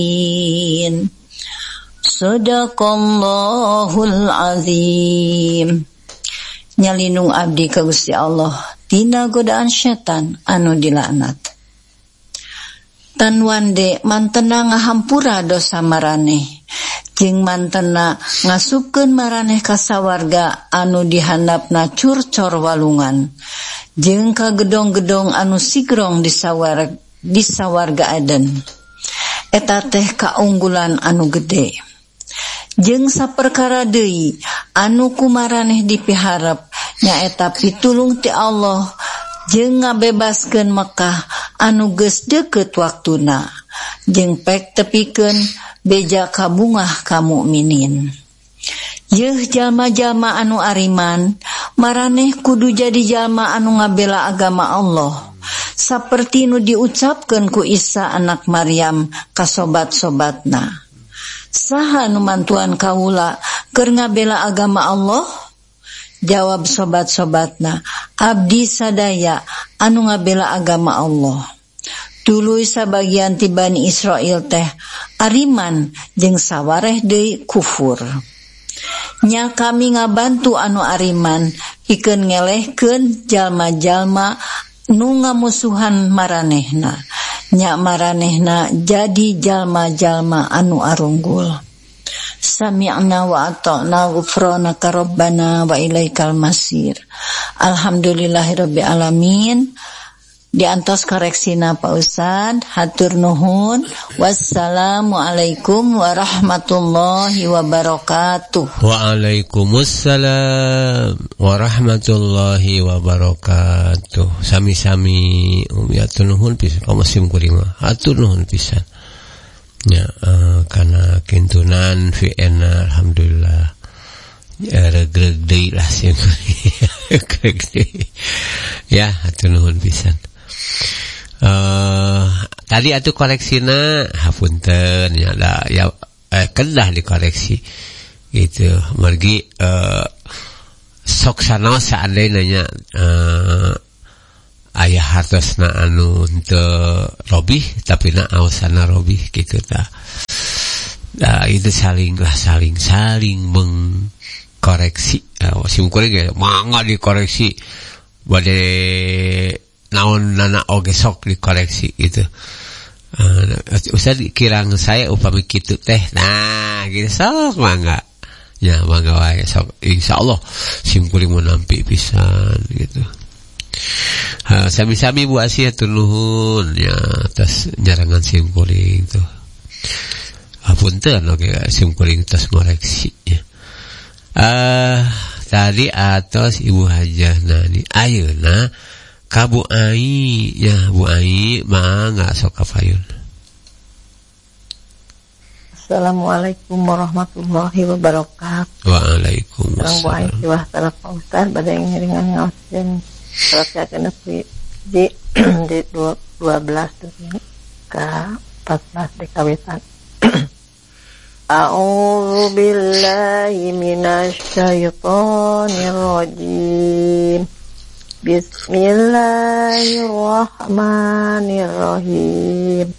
Sadaqallahul azim. Nyalinung abdi ka Gusti Allah tina godaan setan anu dilaknat. Tan wande mantena ngahampura dosa maraneh, jeung mantena ngasupkeun maraneh ka sawarga anu dihandapna curcor walungan, jeung ka gedong-gedong anu sigrong di sawarga Aden. Eta teh kaunggulan anu gede. Jeung saperkara deui anu kumaraneh dipiharep nyaeta pitulung ti Allah jeung ngabebaskeun Mekah anu geus deukeut waktuna, jeung pek tepikeun beja kabungah ka mukminin. Yeuh jalma-jalma anu ariman, maraneh kudu jadi jalma anu ngabela agama Allah, saperti nu diucapkeun ku Isa anak Maryam ka sobat-sobatna. Saha nu mantuan kaula keur ngabela agama Allah? Jawab sobat-sobatna, abdi sadaya anu ngabela agama Allah. Tuluy sabagian ti Bani Israil teh ariman jeung sawareh deui kufur. Nya kami ngabantu anu ariman pikeun ngelehkeun jalma-jalma nu ngamusuhan maranehna. Nya maranehna jadi jalma-jalma anu arunggul. Sami'na wa ata'na ghufranaka rabbana wa ilaikal masir. Alhamdulillahirabbil alamin. Diantos koreksina Pak Ustad, hatur nuhun. Wassalamualaikum warahmatullahi wabarakatuh. Waalaikumsalam warahmatullahi wabarakatuh. Sami-sami hatur nuhun pisan ka musim kuring mah. Hatur nuhun pisan. Ya, karena kintunan VN alhamdulillah. Ya regreg deui lah sim kuring. Ya, hatur nuhun pisan. Tadi atuh koreksina hapunten ya da ya kedah dikoreksi gitu margi sok sanaos seandainya aya hartosna anu teu robih tapi na aosana robih gitu tah. Itu saling mengkoreksi. Sim kuring ge mangga dikoreksi bade naon nana oge sok dikoreksi gitu. Ustaz kirang saya upami kitu teh. Nah, gitu sok mangga. Ya mangga wae sok insyaallah sim kuring mun nampi pisan gitu. Sami-sami Bu Asia hatur nuhun ya atas nyarangan sim kuring tuh. Hapunten oge sim kuring tos ngoreksi ya. Tadi atos Ibu Hajah Nani ayeuna ka Bu Ai ya Bu Ai mangga sok kapayun. Assalamualaikum warahmatullahi wabarakatuh. Waalaikumsalam. Bu Ai siwah tara Pak Ustaz bade ngiringan ngaoskeun surat di 12 ka 14 dekawetan. A'udzu billahi minasy syaithanir rajim. Bismillahirrahmanirrahim.